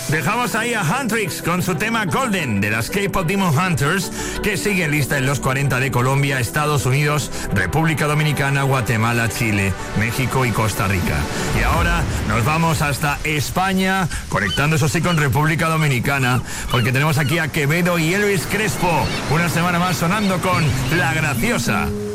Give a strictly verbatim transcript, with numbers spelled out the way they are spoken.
Dejamos ahí a Huntrix con su tema Golden de las K-Pop Demon Hunters, que sigue en lista en los cuarenta de Colombia, Estados Unidos, República Dominicana, Guatemala, Chile, México y Costa Rica. Y ahora nos vamos hasta España, conectando eso sí con República Dominicana, porque tenemos aquí a Quevedo y Elvis Crespo, una semana más sonando con La Graciosa.